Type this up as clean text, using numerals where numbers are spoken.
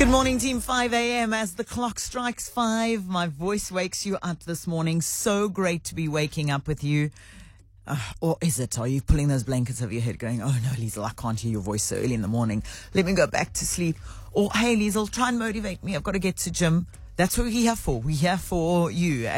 Good morning, team. 5 a.m. as the clock strikes 5. My voice wakes you up this morning. So great to be waking up with you. Or is it? Are you pulling those blankets over your head going, oh no, Liesl, I can't hear your voice so early in the morning. Let me go back to sleep. Or, hey, Liesl, try and motivate me. I've got to get to gym. That's what we're here for. We're here for you.